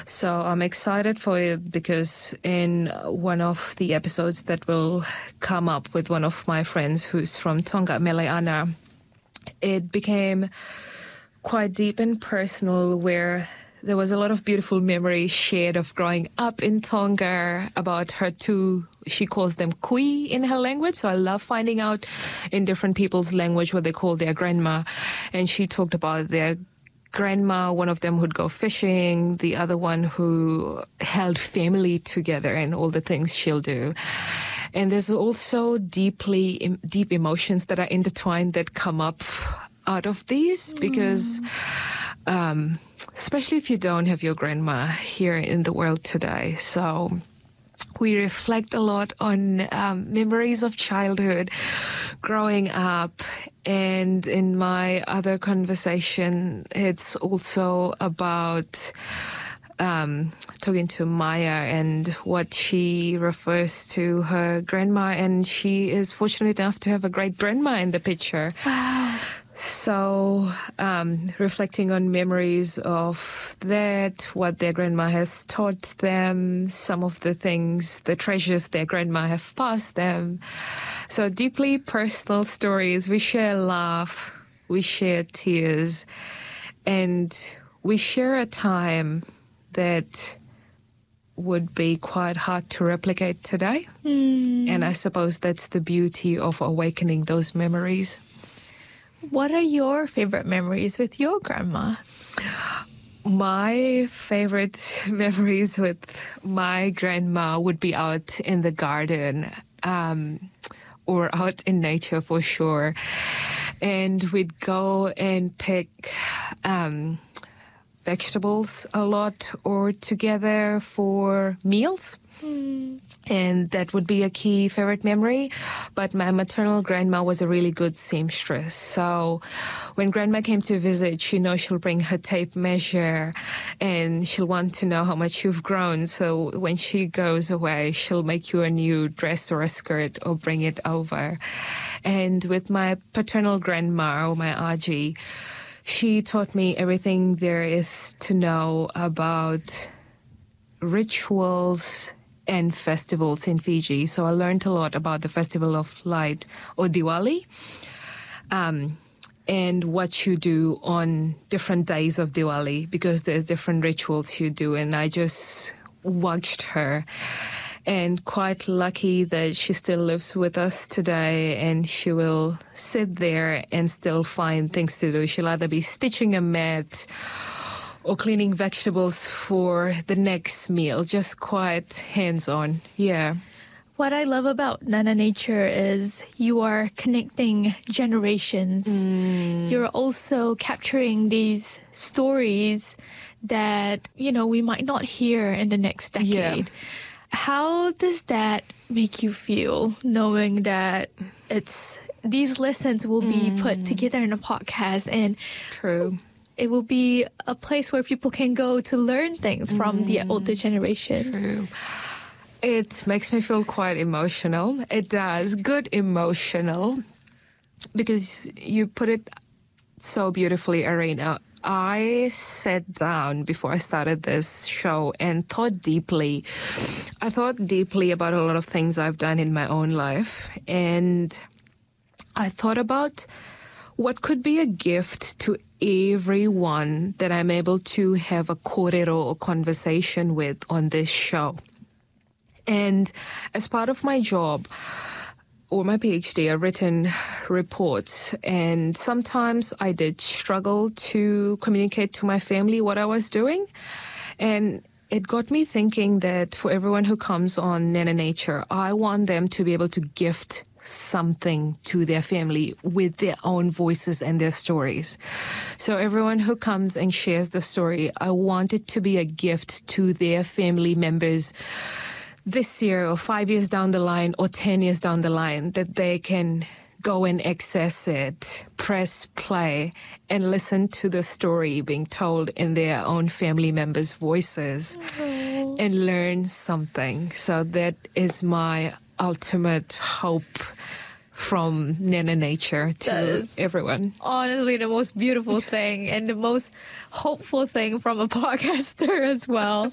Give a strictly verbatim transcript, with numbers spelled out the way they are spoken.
So I'm excited for it because in one of the episodes that will come up with one of my friends who's from Tonga, Meleana, it became quite deep and personal, where there was a lot of beautiful memories shared of growing up in Tonga about her two, she calls them kui in her language. So I love finding out in different people's language what they call their grandma. And she talked about their grandma, one of them who'd go fishing, the other one who held family together and all the things she'll do. And there's also deeply deep emotions that are intertwined that come up out of these because um, especially if you don't have your grandma here in the world today. So we reflect a lot on um, memories of childhood, growing up, and in my other conversation, it's also about um, talking to Maya and what she refers to her grandma, and she is fortunate enough to have a great grandma in the picture. Wow. So um, reflecting on memories of that, what their grandma has taught them, some of the things, the treasures their grandma have passed them. So deeply personal stories. We share laugh, we share tears, and we share a time that would be quite hard to replicate today. Mm. And I suppose that's the beauty of awakening those memories. What are your favorite memories with your grandma? My favorite memories with my grandma would be out in the garden um, or out in nature for sure. And we'd go and pick um, vegetables a lot or together for meals. Mm. And that would be a key favorite memory. But my maternal grandma was a really good seamstress. So when grandma came to visit, she knows she'll bring her tape measure and she'll want to know how much you've grown. So when she goes away, she'll make you a new dress or a skirt or bring it over. And with my paternal grandma, or my Aji, she taught me everything there is to know about rituals and festivals in Fiji. So I learned a lot about the Festival of Light, or Diwali, um, and what you do on different days of Diwali, because there's different rituals you do. And I just watched her, and quite lucky that she still lives with us today, and she will sit there and still find things to do. She'll either be stitching a mat or cleaning vegetables for the next meal, just quite hands-on, yeah. What I love about Nana Nature is you are connecting generations. Mm. You're also capturing these stories that, you know, we might not hear in the next decade. Yeah. How does that make you feel, knowing that it's these lessons will be Mm. put together in a podcast, and True. it will be a place where people can go to learn things from Mm. the older generation? True. It makes me feel quite emotional. It does. Good emotional. Because you put it so beautifully, Arena. I sat down before I started this show and thought deeply. I thought deeply about a lot of things I've done in my own life. And I thought about what could be a gift to everyone that I'm able to have a kōrero or conversation with on this show. And as part of my job or my PhD, I've written reports, and sometimes I did struggle to communicate to my family what I was doing. And it got me thinking that for everyone who comes on Nana Nature, I want them to be able to gift something to their family with their own voices and their stories. So everyone who comes and shares the story, I want it to be a gift to their family members this year or five years down the line or ten years down the line, that they can go and access it, press play, and listen to the story being told in their own family members' voices. Aww. And learn something. So that is my ultimate hope from Nana Nature to everyone. Honestly, the most beautiful thing and the most hopeful thing from a podcaster as well.